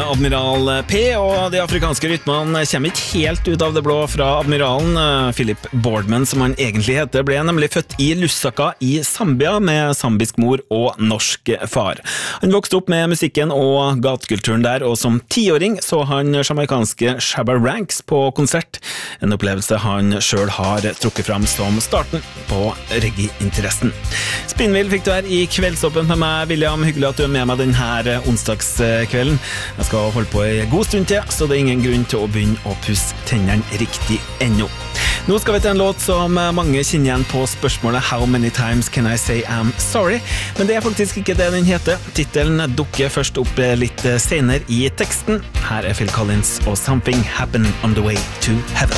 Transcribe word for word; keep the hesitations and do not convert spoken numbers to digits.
Admiral P, og de afrikanske rytmene kommer ikke helt ut av det blå fra admiralen. Philip Boardman, som han egentlig heter, ble nemlig født i Lusaka i Zambia med zambisk mor og norsk far. Han vokste opp med musikken og gatekulturen der, og som tiåring så han jamaikanske Shabba Ranks på konsert, en opplevelse han selv har trukket fram som starten på reggae-interessen. Spinvill fikk du her i Kveldsåpen med meg, William. Hyggelig at du er med meg denne onsdagskvelden. Jeg skal holde på en god stund til, så det er ingen grunn til å begynne å pusse tennene riktig ennå. Nå skal vi til en låt som mange kjenner igjen på spørsmålet How many times can I say I'm sorry? Men det er faktisk ikke det den heter. Titelen dukker først opp litt senere i teksten. Her er Phil Collins og Something Happened on the Way to Heaven.